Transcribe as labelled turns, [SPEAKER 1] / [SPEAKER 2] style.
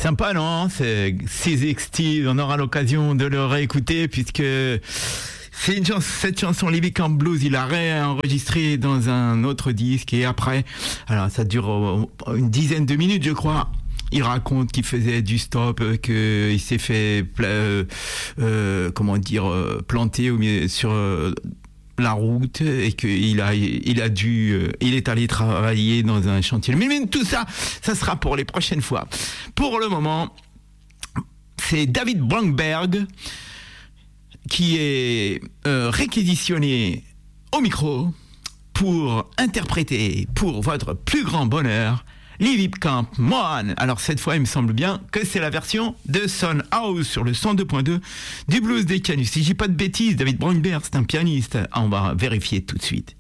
[SPEAKER 1] Sympa, non? C'est CZXT, on aura l'occasion de le réécouter puisque cette chanson Living Camp Blues, il a réenregistré dans un autre disque et après, alors ça dure une dizaine de minutes, je crois. Il raconte qu'il faisait du stop, qu'il s'est fait planter sur la route et qu'il il est allé travailler dans un chantier. Mais tout ça, ça sera pour les prochaines fois. Pour le moment, c'est David Bromberg qui est réquisitionné au micro pour interpréter pour votre plus grand bonheur Living Camp Mohan. Alors cette fois, il me semble bien que c'est la version de Son House sur le 102.2 du Blues des Canus. Si j'ai pas de bêtises, David Bromberg, c'est un pianiste. On va vérifier tout de suite.